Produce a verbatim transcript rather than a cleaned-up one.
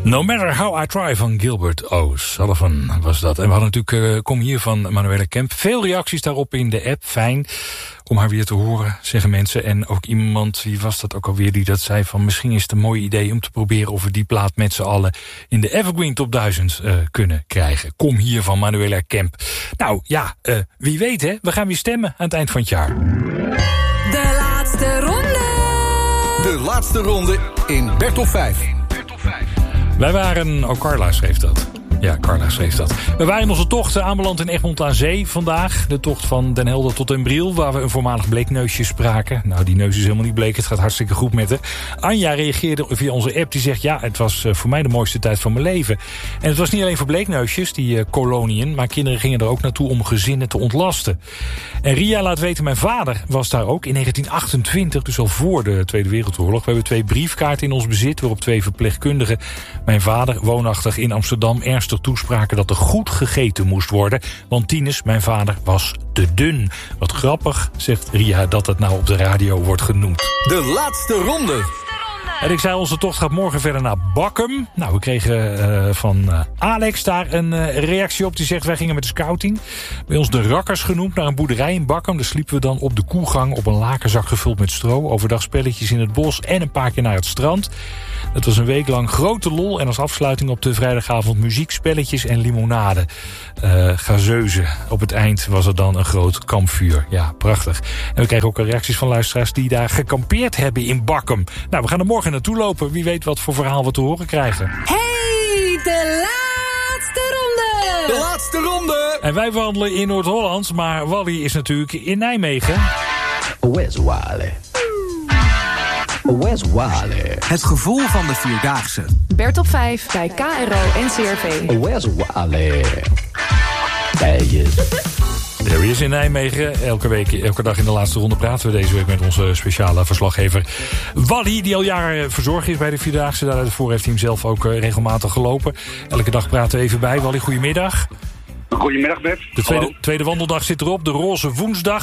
No Matter How I Try van Gilbert O'Sullivan was dat. En we hadden natuurlijk uh, Kom Hier van Manuela Kemp. Veel reacties daarop in de app. Fijn om haar weer te horen, zeggen mensen. En ook iemand, wie was dat ook alweer, die dat zei van misschien is het een mooi idee om te proberen of we die plaat met z'n allen in de Evergreen Top duizend uh, kunnen krijgen. Kom Hier van Manuela Kemp. Nou ja, uh, wie weet hè, we gaan weer stemmen aan het eind van het jaar. De laatste ronde. De laatste ronde in Bertop vijf. Wij waren, oh Carla schreef dat. Ja, Carla schreef dat. We waren in onze tocht aanbeland in Egmond aan Zee vandaag. De tocht van Den Helder tot Den Briel, waar we een voormalig bleekneusje spraken. Nou, die neus is helemaal niet bleek, het gaat hartstikke goed met haar. Anja reageerde via onze app, die zegt... ja, het was voor mij de mooiste tijd van mijn leven. En het was niet alleen voor bleekneusjes, die uh, koloniën... maar kinderen gingen er ook naartoe om gezinnen te ontlasten. En Ria laat weten, mijn vader was daar ook in negentien achtentwintig... dus al voor de Tweede Wereldoorlog. We hebben twee briefkaarten in ons bezit... waarop twee verpleegkundigen mijn vader, woonachtig in Amsterdam... ernstig toespraken dat er goed gegeten moest worden. Want Tinus, mijn vader, was te dun. Wat grappig, zegt Ria, dat het nou op de radio wordt genoemd. De laatste ronde. En ik zei, onze tocht gaat morgen verder naar Bakkum. Nou, we kregen uh, van uh, Alex daar een uh, reactie op. Die zegt, wij gingen met de scouting. Bij ons de Rakkers genoemd, naar een boerderij in Bakkum. Daar sliepen we dan op de koegang op een lakenzak gevuld met stro. Overdag spelletjes in het bos en een paar keer naar het strand. Het was een week lang grote lol. En als afsluiting op de vrijdagavond muziek, spelletjes en limonade. Uh, gazeuzen. Op het eind was er dan een groot kampvuur. Ja, prachtig. En we kregen ook reacties van luisteraars die daar gekampeerd hebben in Bakkum. Nou, we gaan er morgen naartoe lopen. Wie weet wat voor verhaal we te horen krijgen. Hey, de laatste ronde! De laatste ronde! En wij wandelen in Noord-Holland, maar Wally is natuurlijk in Nijmegen. Where's Wally? Where's Wally? Het gevoel van de Vierdaagse. Bertop vijf bij K R O en C R V. Where's Wally? There he is. There he is in Nijmegen. Elke week, elke dag in de laatste ronde praten we deze week met onze speciale verslaggever Wally, die al jaren verzorger is bij de Vierdaagse. Daarvoor heeft hij hem zelf ook regelmatig gelopen. Elke dag praten we even bij. Wally, goedemiddag. Goedemiddag, Bert. De tweede, tweede wandeldag zit erop, de roze woensdag.